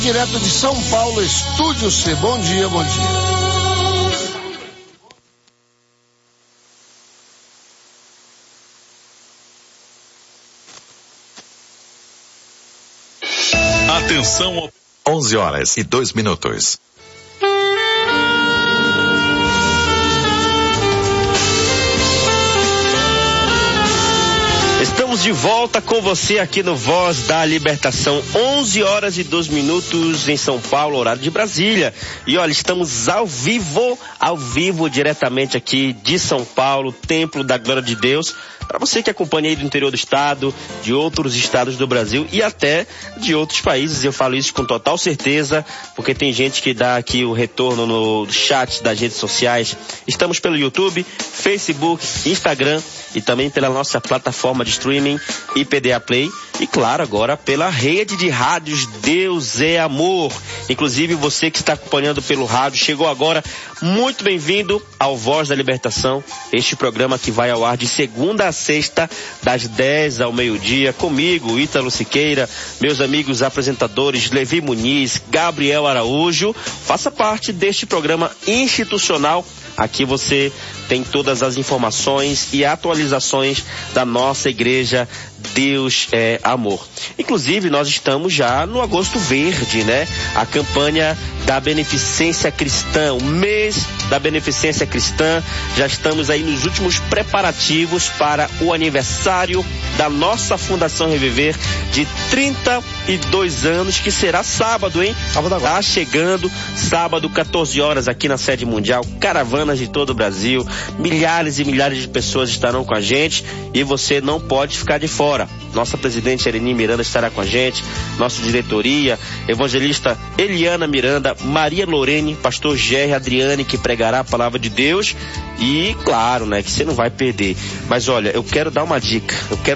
Direto de São Paulo, Estúdio C. Bom dia, bom dia. Atenção, 11h02. Estamos de volta com você aqui no Voz da Libertação, 11h02 em São Paulo, horário de Brasília. E olha, estamos ao vivo diretamente aqui de São Paulo, Templo da Glória de Deus. Para você que acompanha aí do interior do estado, de outros estados do Brasil e até de outros países, eu falo isso com total certeza, porque tem gente que dá aqui o retorno no chat das redes sociais. Estamos pelo YouTube, Facebook, Instagram e também pela nossa plataforma de streaming IPDA Play e claro, agora pela rede de rádios Deus é Amor. Inclusive você que está acompanhando pelo rádio, chegou agora, muito bem-vindo ao Voz da Libertação, este programa que vai ao ar de segunda a sexta, das 10 ao meio-dia, comigo, Ítalo Siqueira, meus amigos apresentadores Levi Muniz, Gabriel Araújo. Faça parte deste programa institucional. Aqui você tem todas as informações e atualizações da nossa igreja Deus é Amor. Inclusive, nós estamos já no Agosto Verde, né? A campanha da Beneficência Cristã, o mês da Beneficência Cristã. Já estamos aí nos últimos preparativos para o aniversário da nossa Fundação Reviver de 32 anos, que será sábado, hein? Sábado agora. Tá chegando, sábado, 14 horas, aqui na sede mundial, caravanas de todo o Brasil, milhares e milhares de pessoas estarão com a gente e você não pode ficar de fora. Nossa presidente Ereni Miranda estará com a gente, nossa diretoria, evangelista Eliana Miranda, Maria Lorene, pastor Gerry Adriane, que pregará a palavra de Deus e claro, né, que você não vai perder. Mas olha, eu quero dar uma dica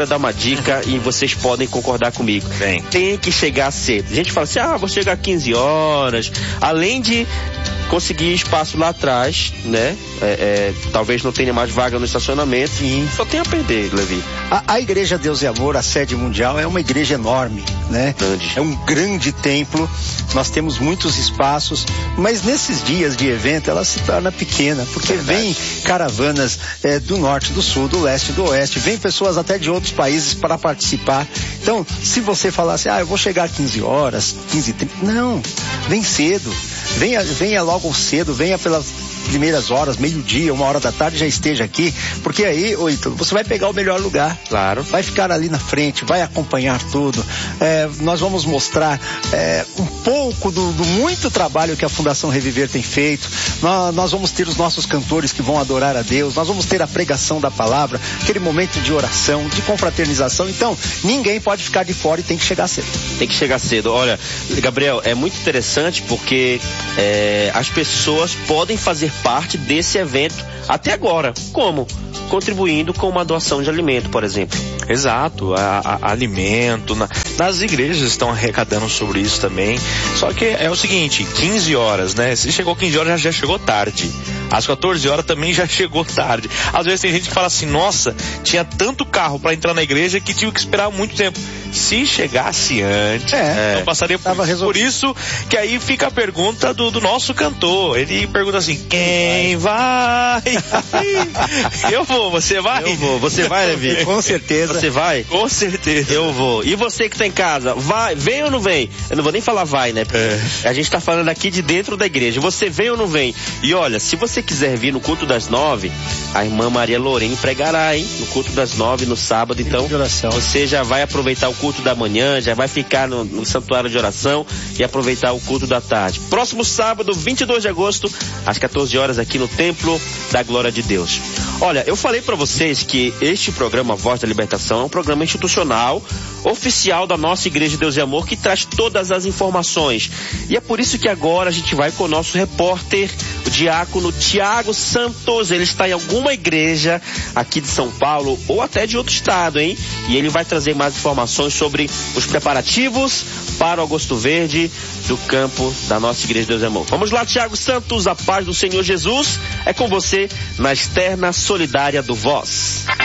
e vocês podem concordar comigo. Bem. Tem que chegar cedo. A gente fala assim, vou chegar 15 horas, além de conseguir espaço lá atrás, né? Talvez não tenha mais vaga no estacionamento. Sim. Só tem a perder, Levi. A Igreja Deus e Amor, a sede mundial, é uma igreja enorme, né? Grande. É um grande templo. Nós temos muitos espaços, mas nesses dias de evento ela se torna pequena, porque vem caravanas do norte, do sul, do leste, do oeste, vem pessoas até de outros países para participar. Então, se você falar assim, eu vou chegar às 15 horas, 15h30, não, vem cedo. Venha logo cedo, venha pelas primeiras horas, meio-dia, 1h da tarde, já esteja aqui, porque aí, Ítalo, você vai pegar o melhor lugar. Claro. Vai ficar ali na frente, vai acompanhar tudo. Nós vamos mostrar um pouco do muito trabalho que a Fundação Reviver tem feito. Nós vamos ter os nossos cantores que vão adorar a Deus, nós vamos ter a pregação da palavra, aquele momento de oração, de confraternização. Então, ninguém pode ficar de fora e tem que chegar cedo. Tem que chegar cedo. Olha, Gabriel, é muito interessante porque as pessoas podem fazer parte desse evento até agora. Como? Contribuindo com uma doação de alimento, por exemplo. Exato, alimento, nas igrejas estão arrecadando sobre isso também, só que é o seguinte, 15 horas, né? Se chegou 15 horas, já chegou tarde. Às 14 horas também já chegou tarde. Às vezes tem gente que fala assim, nossa, tinha tanto carro para entrar na igreja que tive que esperar muito tempo. Se chegasse antes, não passaria por isso. Por isso que aí fica a pergunta do nosso cantor. Ele pergunta assim, quem vai? Eu vou, você vai? Eu vou, você vai, Levi? Com certeza. Você vai? Com certeza. Eu vou. E você que tá em casa, vai, vem ou não vem? Eu não vou nem falar vai, né? A gente tá falando aqui de dentro da igreja. Você vem ou não vem? E olha, se você quiser vir no culto das 9, a irmã Maria Lorene pregará, hein? No culto das 9, no sábado. Então, você já vai aproveitar o culto da manhã, já vai ficar no santuário de oração e aproveitar o culto da tarde. Próximo sábado, 22 de agosto, às 14 horas, aqui no Templo da Glória de Deus. Olha, eu falei para vocês que este programa Voz da Libertação é um programa institucional, oficial da nossa Igreja Deus e Amor, que traz todas as informações. E é por isso que agora a gente vai com o nosso repórter, o diácono Tiago Santos. Ele está em alguma igreja aqui de São Paulo ou até de outro estado, hein? E ele vai trazer mais informações sobre os preparativos para o Agosto Verde do campo da nossa Igreja Deus e Amor. Vamos lá, Tiago Santos, a paz do Senhor Jesus é com você na externa solidária do Voz.